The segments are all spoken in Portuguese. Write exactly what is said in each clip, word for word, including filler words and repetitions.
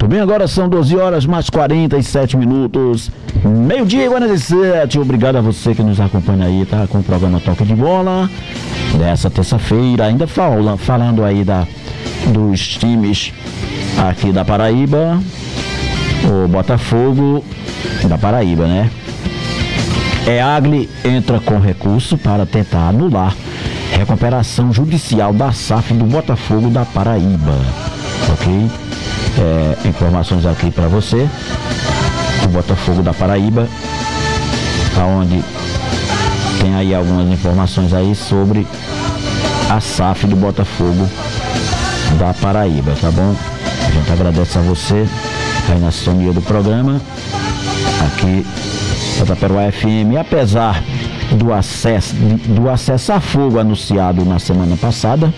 Bem, agora são doze horas mais quarenta e sete minutos, meio-dia e quarenta e sete. Obrigado a você que nos acompanha aí, tá? Com o programa Toque de Bola dessa terça-feira, ainda fala, falando aí da, dos times aqui da Paraíba, o Botafogo da Paraíba, né? EAGLE entra com recurso para tentar anular recuperação judicial da S A F do Botafogo da Paraíba, ok? É, informações aqui para você, o Botafogo da Paraíba, aonde tem aí algumas informações aí sobre a S A F do Botafogo da Paraíba, tá bom? A gente agradece a você aí na sintonia do programa aqui da Taperoá F M. E apesar do acesso do acesso a fogo anunciado na semana passada,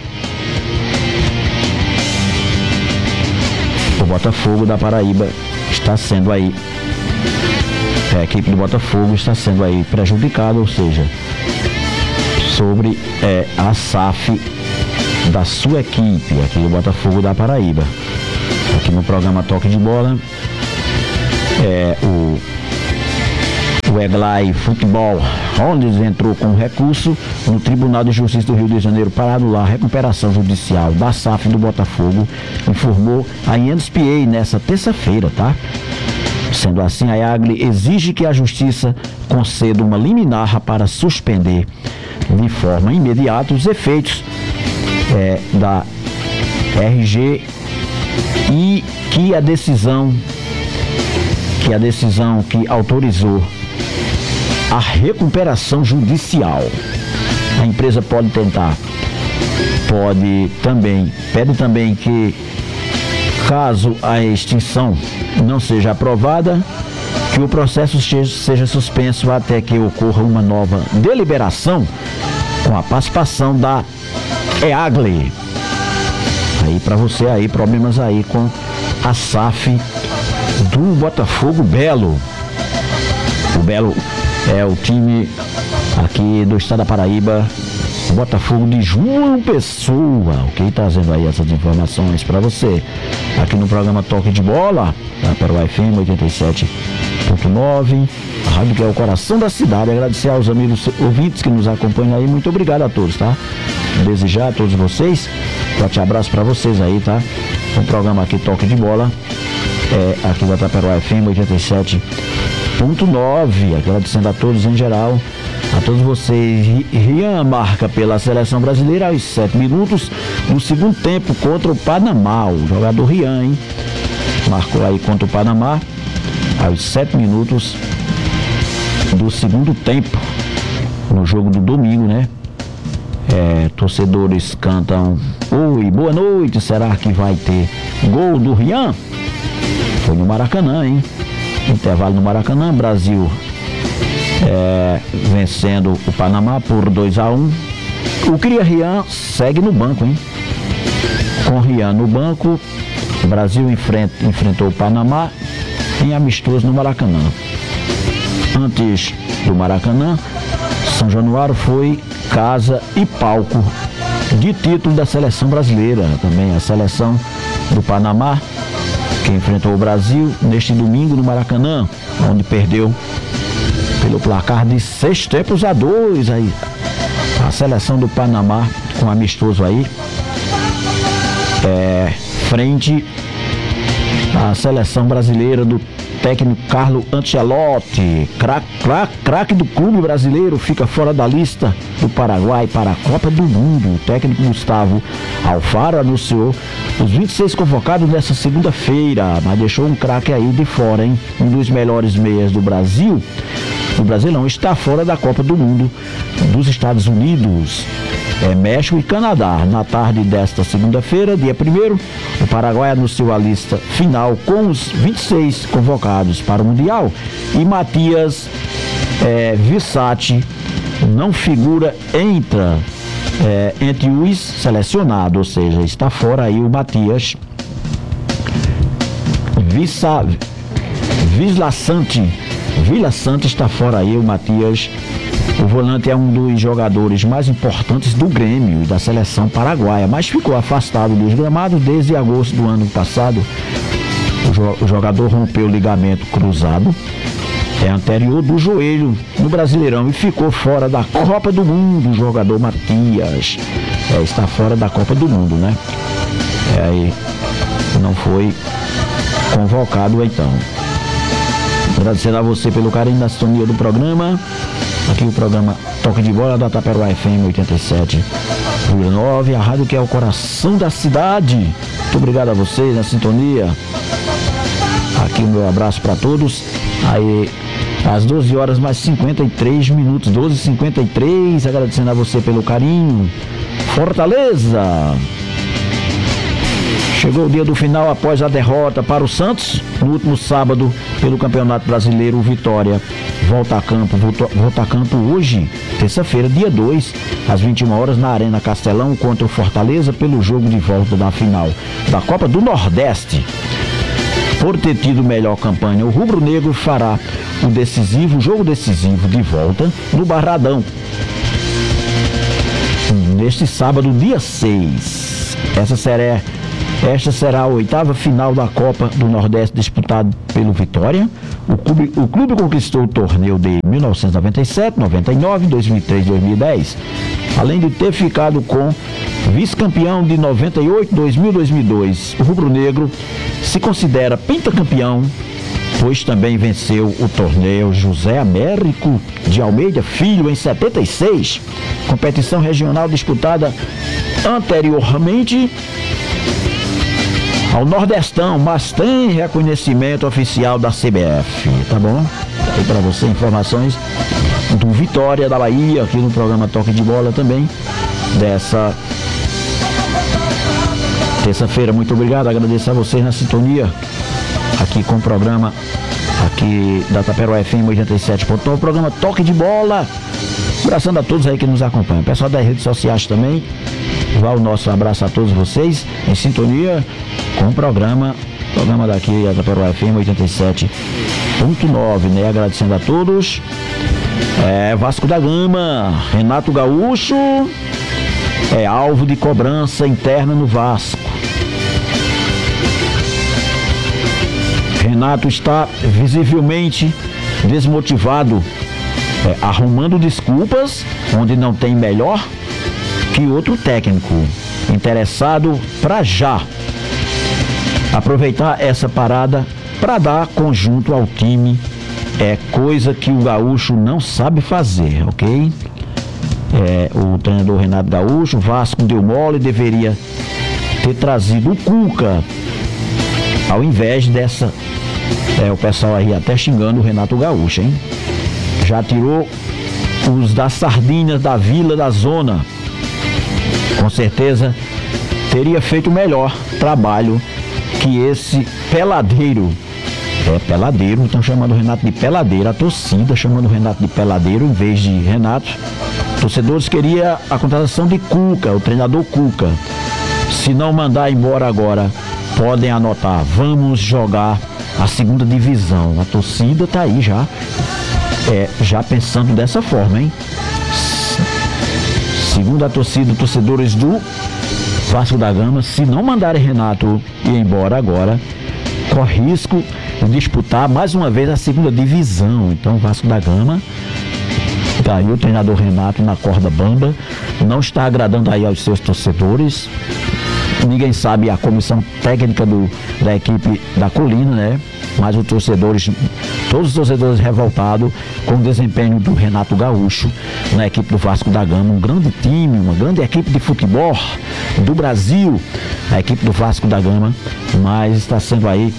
o Botafogo da Paraíba está sendo aí, a equipe do Botafogo está sendo aí prejudicada, ou seja, sobre é, a S A F da sua equipe aqui do Botafogo da Paraíba. Aqui no programa Toque de Bola, é, o, o EGLAI Futebol onde entrou com recurso no Tribunal de Justiça do Rio de Janeiro para anular a recuperação judicial da S A F do Botafogo, informou a E S P A nessa terça-feira, tá? Sendo assim, a EAGLE exige que a Justiça conceda uma liminar para suspender de forma imediata os efeitos é, da R G e que a decisão que a decisão que autorizou a recuperação judicial. A empresa pode tentar, pode também, pede também que, caso a extinção não seja aprovada, que o processo seja suspenso até que ocorra uma nova deliberação com a participação da EAGLE. Aí para você aí, problemas aí com a S A F do Botafogo Belo. O Belo é o time aqui do estado da Paraíba, Botafogo de João Pessoa, ok? Trazendo aí essas informações para você aqui no programa Toque de Bola, tá? Para o F M oitenta e sete ponto nove, a rádio que é o coração da cidade. Agradecer aos amigos ouvintes que nos acompanham aí, muito obrigado a todos, tá? Desejar a todos vocês, forte abraço para vocês aí, tá? O programa aqui Toque de Bola, é, aqui da Taperoá F M oitenta e sete ponto nove, agradecendo a todos em geral, a todos vocês. Rian marca pela seleção brasileira aos sete minutos do segundo tempo contra o Panamá. O jogador Rian, hein? Marcou aí contra o Panamá aos sete minutos do segundo tempo, no jogo do domingo, né? É, torcedores cantam: oi, boa noite, será que vai ter gol do Rian? Foi no Maracanã, hein? Intervalo no Maracanã, Brasil é, vencendo o Panamá por dois a um. O Cria Rian segue no banco, hein? Com Rian no banco, o Brasil enfrenta, enfrentou o Panamá em amistoso no Maracanã. Antes do Maracanã, São Januário foi casa e palco de título da seleção brasileira. Também a seleção do Panamá, que enfrentou o Brasil neste domingo no Maracanã, onde perdeu pelo placar de seis tempos a dois. Aí a seleção do Panamá com amistoso aí é, frente à seleção brasileira do técnico Carlo Ancelotti, craque cra, cra, do clube brasileiro, fica fora da lista do Paraguai para a Copa do Mundo. O técnico Gustavo Alfaro anunciou os vinte e seis convocados nessa segunda-feira, mas deixou um craque aí de fora, hein? Um dos melhores meias do Brasil, do Brasilão, está fora da Copa do Mundo dos Estados Unidos, é, México e Canadá. Na tarde desta segunda-feira, dia primeiro, o Paraguai anunciou a lista final com os vinte e seis convocados para o Mundial, e Matias é, Vissati não figura, entra é, entre os selecionados, ou seja, está fora aí o Matias Vissa, Visla Sante, Vila Sante está fora aí o Matias. O volante é um dos jogadores mais importantes do Grêmio e da seleção paraguaia, mas ficou afastado dos gramados desde agosto do ano passado. O, jo- o jogador rompeu o ligamento cruzado é anterior do joelho no Brasileirão e ficou fora da Copa do Mundo. O jogador Matias é, está fora da Copa do Mundo, né? É, aí não foi convocado então. Agradecendo a você pelo carinho da sintonia do programa. Aqui o programa Toque de Bola da Taperoá F M oitenta e sete vírgula nove, a rádio que é o coração da cidade. Muito obrigado a vocês na sintonia. Aqui o meu abraço para todos. Aí, às doze horas mais cinquenta e três minutos, doze e cinquenta e três, agradecendo a você pelo carinho. Fortaleza! Chegou o dia do final após a derrota para o Santos no último sábado pelo Campeonato Brasileiro. O Vitória volta a campo, volta, volta a campo hoje, terça-feira, dia dois, às vinte e uma horas, na Arena Castelão, contra o Fortaleza pelo jogo de volta da final da Copa do Nordeste. Por ter tido melhor campanha, o rubro-negro fará o decisivo, o jogo decisivo de volta no Barradão, neste sábado, dia seis. Essa será, esta será a oitava final da Copa do Nordeste disputado pelo Vitória. O clube, o clube conquistou o torneio de mil novecentos e noventa e sete, noventa e nove, dois mil e três e dois mil e dez, além de ter ficado com vice-campeão de noventa e oito, dois mil e dois mil e dois. O rubro-negro se considera pentacampeão, pois também venceu o torneio José Américo de Almeida Filho em setenta e seis, competição regional disputada anteriormente ao Nordestão, mas tem reconhecimento oficial da C B F, tá bom? Aí para você informações do Vitória da Bahia, aqui no programa Toque de Bola também, dessa terça-feira. Muito obrigado, agradeço a vocês na sintonia aqui com o programa aqui da Taperoá F M oitenta e sete ponto nove, programa Toque de Bola. Abraçando a todos aí que nos acompanham, pessoal das redes sociais também. Vá o nosso abraço a todos vocês em sintonia com o programa programa daqui da Taperoá F M oitenta e sete ponto nove, né? Agradecendo a todos. É, Vasco da Gama, Renato Gaúcho é alvo de cobrança interna no Vasco. Renato está visivelmente desmotivado, é, arrumando desculpas onde não tem melhor que outro técnico interessado para já aproveitar essa parada para dar conjunto ao time. É coisa que o Gaúcho não sabe fazer, ok? É, o treinador Renato Gaúcho, o Vasco deu mole, deveria ter trazido o Cuca ao invés dessa. É, o pessoal aí até xingando o Renato Gaúcho, hein? Já tirou os das sardinhas da vila, da zona. Com certeza teria feito o melhor trabalho que esse peladeiro. É peladeiro, estão chamando o Renato de peladeiro, a torcida chamando o Renato de peladeiro em vez de Renato. Torcedores queriam a contratação de Cuca, o treinador Cuca. Se não mandar embora agora, podem anotar, vamos jogar a segunda divisão. A torcida tá aí já, é, já pensando dessa forma, hein? Segundo a torcida, torcedores do Vasco da Gama, se não mandarem Renato ir embora agora, corre risco de disputar mais uma vez a segunda divisão. Então, Vasco da Gama, tá aí o treinador Renato na corda bamba, não está agradando aí aos seus torcedores. Ninguém sabe a comissão técnica do, da equipe da Colina, né? Mas os torcedores, todos os torcedores revoltados com o desempenho do Renato Gaúcho na equipe do Vasco da Gama, um grande time, uma grande equipe de futebol do Brasil, a equipe do Vasco da Gama, mas está sendo aí,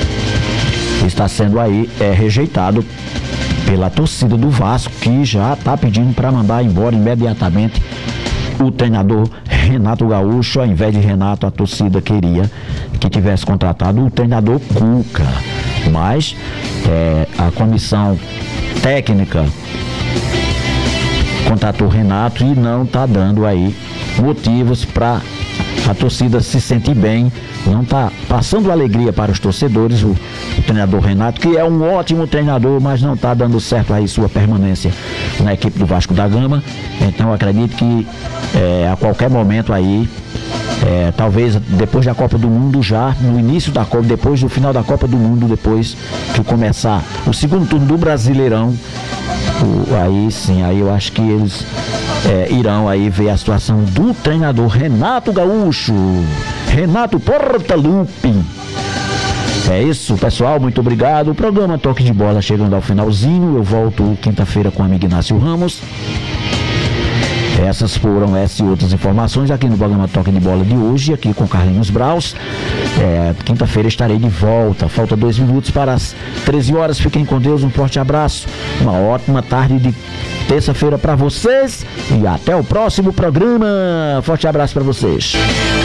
está sendo aí é, rejeitado pela torcida do Vasco, que já está pedindo para mandar embora imediatamente o treinador Renato Gaúcho. Ao invés de Renato, a torcida queria que tivesse contratado o treinador Cuca, mas é, a comissão técnica contratou Renato e não está dando aí motivos para a torcida se sentir bem, não está passando alegria para os torcedores. O, o treinador Renato, que é um ótimo treinador, mas não está dando certo aí sua permanência na equipe do Vasco da Gama. Então acredito que é, a qualquer momento aí É, talvez depois da Copa do Mundo já, no início da Copa, depois do final da Copa do Mundo, depois que começar o segundo turno do Brasileirão, o, aí sim, aí eu acho que eles é, irão aí ver a situação do treinador Renato Gaúcho, Renato Portaluppi. É isso, pessoal, muito obrigado. O programa Toque de Bola chegando ao finalzinho. Eu volto quinta-feira com o amigo Inácio Ramos. Essas foram essas e outras informações aqui no programa Toque de Bola de hoje, aqui com Carlinhos Braus. É, quinta-feira estarei de volta. Falta dois minutos para as treze horas. Fiquem com Deus, um forte abraço. Uma ótima tarde de terça-feira para vocês. E até o próximo programa. Forte abraço para vocês.